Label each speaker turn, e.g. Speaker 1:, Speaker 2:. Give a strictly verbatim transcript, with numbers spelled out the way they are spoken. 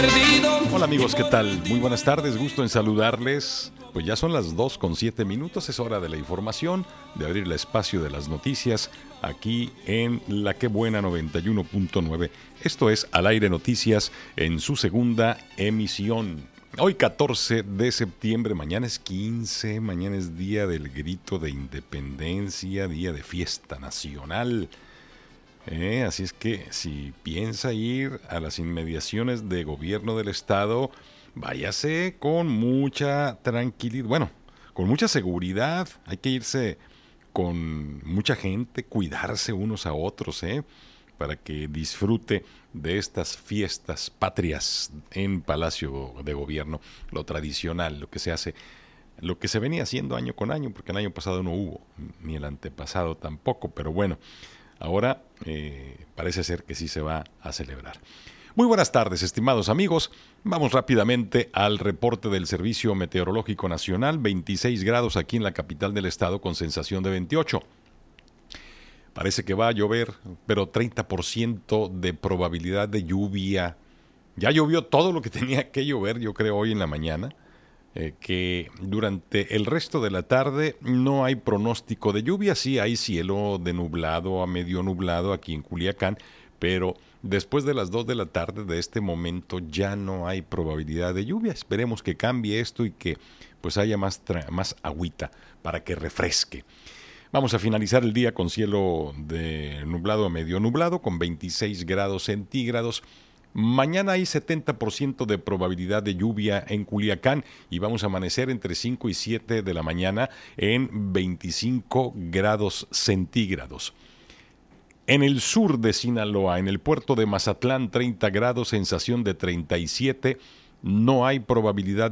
Speaker 1: Hola amigos, ¿qué tal? Muy buenas tardes, gusto en saludarles. Pues ya son las dos con siete minutos, es hora de la información, de abrir el espacio de las noticias aquí en La Que Buena noventa y uno punto nueve. Esto es Al Aire Noticias en su segunda emisión. Hoy catorce de septiembre, mañana es quince, mañana es día del grito de independencia, día de fiesta nacional. Eh, así es que si piensa ir a las inmediaciones de gobierno del estado, váyase con mucha tranquilidad, bueno, con mucha seguridad. Hay que irse con mucha gente, cuidarse unos a otros, ¿eh? Para que disfrute de estas fiestas patrias en Palacio de Gobierno, lo tradicional, lo que se hace, lo que se venía haciendo año con año, porque el año pasado no hubo, ni el antepasado tampoco, pero bueno. Ahora eh, parece ser que sí se va a celebrar. Muy buenas tardes, estimados amigos. Vamos rápidamente al reporte del Servicio Meteorológico Nacional. veintiséis grados aquí en la capital del estado con sensación de veintiocho. Parece que va a llover, pero treinta por ciento de probabilidad de lluvia. Ya llovió todo lo que tenía que llover, yo creo, hoy en la mañana. Eh, que durante el resto de la tarde no hay pronóstico de lluvia, sí hay cielo de nublado a medio nublado aquí en Culiacán, pero después de las dos de la tarde de este momento ya no hay probabilidad de lluvia. Esperemos que cambie esto y que pues haya más, tra- más agüita para que refresque. Vamos a finalizar el día con cielo de nublado a medio nublado, con veintiséis grados centígrados. Mañana hay setenta por ciento de probabilidad de lluvia en Culiacán y vamos a amanecer entre cinco y siete de la mañana en veinticinco grados centígrados. En el sur de Sinaloa, en el puerto de Mazatlán, treinta grados, sensación de treinta y siete. No hay probabilidad